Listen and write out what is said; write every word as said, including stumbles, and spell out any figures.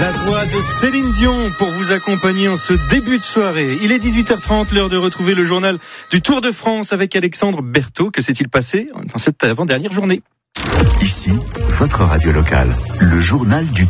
La voix de Céline Dion pour vous accompagner en ce début de soirée. Il est dix-huit heures trente, l'heure de retrouver le journal du Tour de France avec Alexandre Berthaud. Que s'est-il passé dans cette avant-dernière journée ? Ici, votre radio locale, le journal du